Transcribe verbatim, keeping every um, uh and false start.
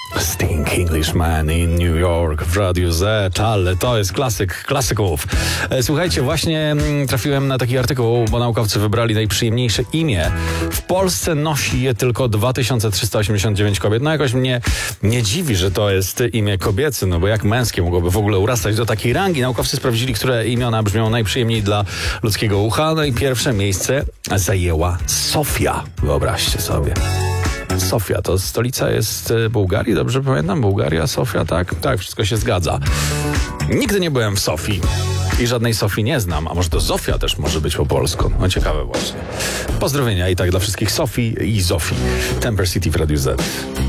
Sting, Englishman in New York w Radiu Z, ale to jest klasyk klasyków. Słuchajcie, właśnie trafiłem na taki artykuł, bo naukowcy wybrali najprzyjemniejsze imię. W Polsce nosi je tylko dwa tysiące trzysta osiemdziesiąt dziewięć kobiet. No jakoś mnie nie dziwi, że to jest imię kobiece, no bo jak męskie mogłoby w ogóle urastać do takiej rangi? Naukowcy sprawdzili, które imiona brzmią najprzyjemniej dla ludzkiego ucha. No i pierwsze miejsce zajęła Sofia. Wyobraźcie sobie. Sofia, to stolica jest Bułgarii, dobrze pamiętam? Bułgaria, Sofia, tak? Tak, wszystko się zgadza. Nigdy nie byłem w Sofii i żadnej Sofii nie znam, a może to Zofia też może być po polsku. No ciekawe właśnie. Pozdrowienia i tak dla wszystkich Sofii i Zofii. Temper City w Radiu Z.